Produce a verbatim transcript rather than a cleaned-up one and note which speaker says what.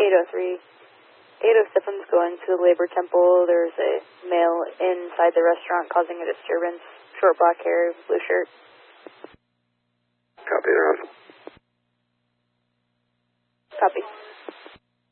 Speaker 1: eight oh three. eight oh seven's going to the Labor Temple. There's a male inside the restaurant causing a disturbance. Short black hair, blue shirt.
Speaker 2: Copy, they're on.